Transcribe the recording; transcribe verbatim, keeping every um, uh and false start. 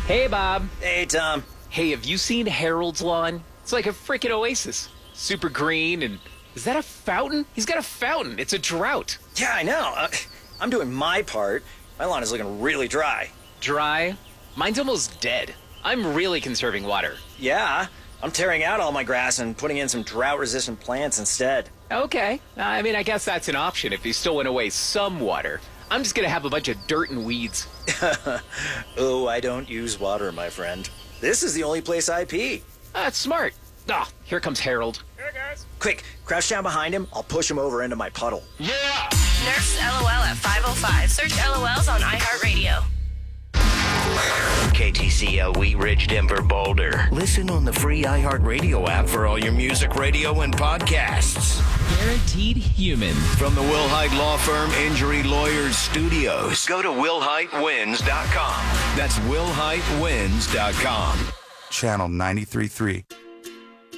Hey, Bob. Hey, Tom. Hey, have you seen Harold's lawn? It's like a freaking oasis. Super green, and is that a fountain? He's got a fountain. It's a drought. Yeah, I know. Uh, I'm doing my part. My lawn is looking really dry. Dry? Mine's almost dead. I'm really conserving water. Yeah, I'm tearing out all my grass and putting in some drought-resistant plants instead. Okay. I mean, I guess that's an option if you still want to waste some water. I'm just gonna have a bunch of dirt and weeds. Oh, I don't use water, my friend. This is the only place I pee. That's smart. Ah, here comes Harold. Hey, guys. Quick, crouch down behind him. I'll push him over into my puddle. Yeah! Nerf's LOL at five oh five. Search L O Ls on iHeartRadio. K T C L Wheat Ridge, Denver, Boulder. Listen on the free iHeartRadio app for all your music, radio, and podcasts. Guaranteed human. From the Will Height Law Firm Injury Lawyers Studios. Go to will height wins dot com. That's will height wins dot com. Channel ninety-three point three.